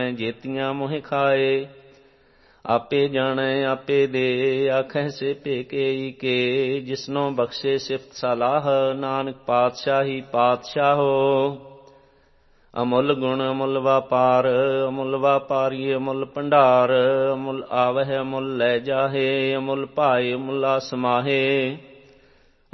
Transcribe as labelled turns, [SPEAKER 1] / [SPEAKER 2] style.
[SPEAKER 1] ਜੇਤੀਆਂ ਮੋਹਿ ਖਾਏ। ਆਪੇ ਜਾਣੈ ਆਪੇ ਦੇ, ਆਖਹਿ ਸੇ ਭੇਕੇ ਕੇ। ਜਿਸਨੋ ਬਖਸ਼ੇ ਸਿਫਤ ਸਲਾਹ, ਨਾਨਕ ਪਾਤਸ਼ਾਹੀ ਪਾਤਸ਼ਾਹੋ। ਅਮੁੱਲ ਗੁਣ ਅਮੁੱਲ ਵਾਪਾਰ, ਅਮੁੱਲ ਵਾਪਾਰੀ ਅਮੁੱਲ ਭੰਡਾਰ। ਅਮੁੱਲ ਆਵਹਿ ਅਮੁੱਲ ਲੈ ਜਾਹੇ, ਅਮੁੱਲ ਭਾਏ ਅਮੁੱਲਾ ਸਮਾਹੇ।